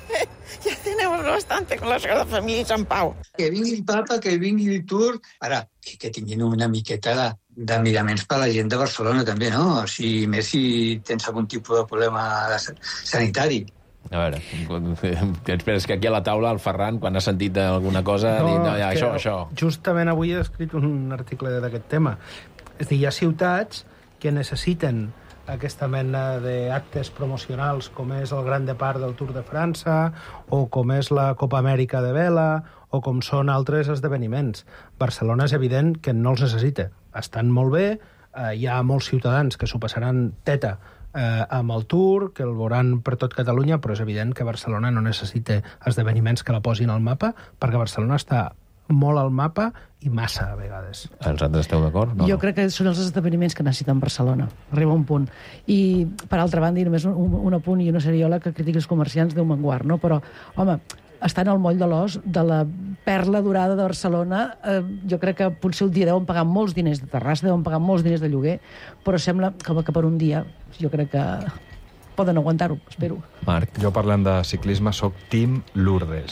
Ya tenemos bastante con la Sagrada Familia y Sant Pau. Que vingui el Papa, que vingui el Tour. Ara, que, que tinguin una miqueta de, de miraments per a la gent de Barcelona, també, no? O sigui, més si tens algun tipus de problema sanitari. A veure, esperes que aquí a la taula el Ferran, quan ha sentit alguna cosa, no, ha dit, no, ja, això, això. Justament avui he escrit un article d'aquest tema. És a dir, hi ha ciutats que necessiten aquesta mena d'actes promocionals com és el Gran Depart del Tour de França o com és la Copa Amèrica de vela o com són altres esdeveniments. Barcelona és evident que no els necessita. Estan molt bé, eh, hi ha molts ciutadans que s'ho passaran teta eh, amb el Tour, que el veuran per tot Catalunya, però és evident que Barcelona no necessita esdeveniments que la posin al mapa, perquè Barcelona està molt al mapa i massa, a vegades. Els altres esteu d'acord? No, jo no. crec que són els esdeveniments que necessiten Barcelona. Arriba un punt. I, per altra banda, i només un, un apunt i una seriola que critica els comerciants Déu menguar, no? Però, home, estan al moll de l'os de la perla dorada de Barcelona. Eh, jo crec que potser un dia deuen pagar molts diners de terrassa, deuen pagar molts diners de lloguer, però sembla que, que per un dia jo crec que poden aguantar-ho, espero. Marc. Jo, parlant de ciclisme, soc Team Lourdes.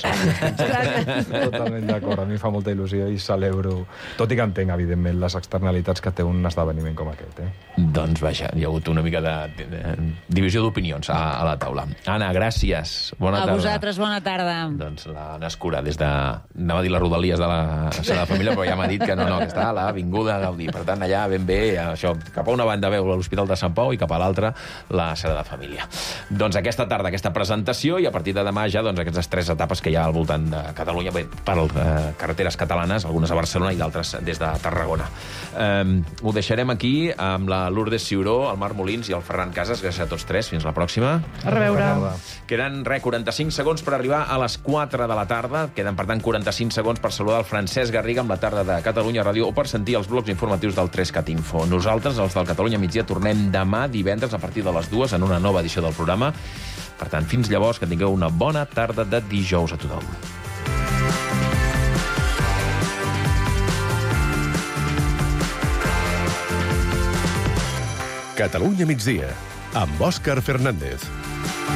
Totalment d'acord. A mi fa molta il·lusió i celebro, tot i que entenc, evidentment, les externalitats que té un esdeveniment com aquest. Eh? Doncs vaja, hi ha hagut una mica de, de, de divisió d'opinions a, a la taula. Anna, gràcies. Bona a tarda. A vosaltres, bona tarda. Doncs l'Anna Escura, des de... Anava a dir les rodalies de la Sagrada Família, però ja m'ha dit que no, no, que està a l'Avinguda Gaudí. Per tant, allà ben bé, això, cap a una banda veu l'Hospital de Sant Pau i cap a l'altra la Sagrada Família. Doncs aquesta tarda, aquesta presentació, i a partir de demà ja doncs, aquestes tres etapes que hi ha al voltant de Catalunya, bé, per eh, carreteres catalanes, algunes a Barcelona i d'altres des de Tarragona. Eh, ho deixarem aquí amb la Lourdes Ciuró, el Marc Molins i el Ferran Casas. Gràcies a tots tres. Fins la pròxima. A reveure. Queden, re, quaranta-cinc segons per arribar a les quatre de la tarda. Queden, per tant, quaranta-cinc segons per saludar el Francesc Garriga amb la tarda de Catalunya Ràdio o per sentir els blocs informatius del tres cat Info. Nosaltres, els del Catalunya Migdia, tornem demà divendres a partir de les dues en una nova edició del programa. Per tant, fins llavors, que tingueu una bona tarda de dijous a tothom. Catalunya migdia, amb Òscar Fernández.